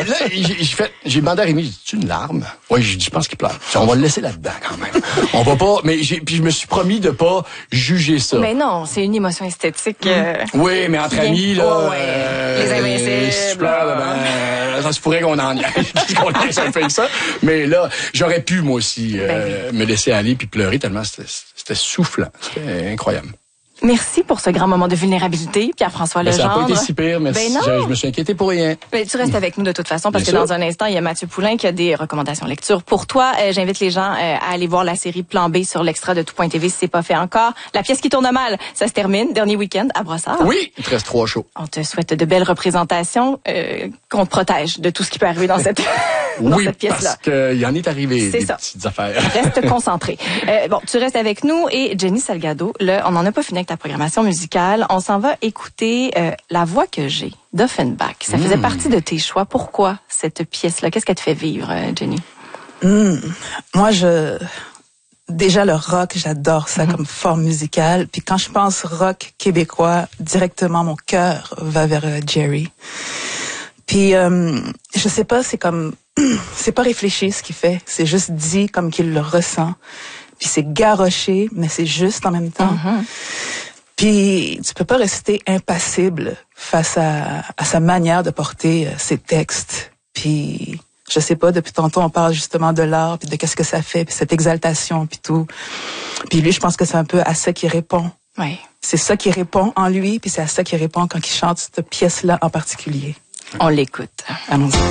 là, j'ai demandé à Rémi, c'est une larme? Oui, je pense qu'il pleure. On va le laisser là-dedans, quand même. On va pas, mais puis je me suis promis de pas juger ça. Mais non, c'est une émotion esthétique. Oui, mais entre amis, là. Les Invincibles. Si je pleure, ça se pourrait qu'on en aille. Qu'on laisse un peu avec ça. Mais là, j'aurais pu, moi aussi, me laisser aller puis pleurer tellement c'était soufflant. C'était incroyable. Merci pour ce grand moment de vulnérabilité, Pierre-François Legendre. Ça n'a pas été si pire, mais je me suis inquiété pour rien. Mais tu restes avec nous de toute façon, parce que dans un instant, il y a Mathieu Poulain qui a des recommandations lecture pour toi. J'invite les gens à aller voir la série Plan B sur l'extra de tout.tv si c'est pas fait encore. La pièce qui tourne mal, ça se termine. Dernier week-end à Brossard. Oui, il te reste 3 shows. On te souhaite de belles représentations, qu'on te protège de tout ce qui peut arriver dans cette cette pièce-là. Parce qu'il y en est arrivé des petites affaires. Reste concentré. Bon, tu restes avec nous et Jenny Salgado, là, on n'en a pas fini avec ta programmation musicale. On s'en va écouter La voix que j'ai d'Offenbach. Ça faisait partie de tes choix. Pourquoi cette pièce-là? Qu'est-ce qu'elle te fait vivre, Jenny? Moi, déjà le rock, j'adore ça comme forme musicale. Puis quand je pense rock québécois, directement mon cœur va vers Jerry. Puis je sais pas, c'est comme c'est pas réfléchi ce qu'il fait, c'est juste dit comme qu'il le ressent. Puis c'est garoché, mais c'est juste en même temps. Puis tu peux pas rester impassible face à sa manière de porter ses textes. Puis je sais pas, depuis tantôt on parle justement de l'art, puis de qu'est-ce que ça fait, puis cette exaltation, puis tout. Puis lui, je pense que c'est un peu à ça qu'il répond. Oui. C'est ça qui répond en lui, puis c'est à ça qu'il répond quand il chante cette pièce-là en particulier. On l'écoute. Allons-y.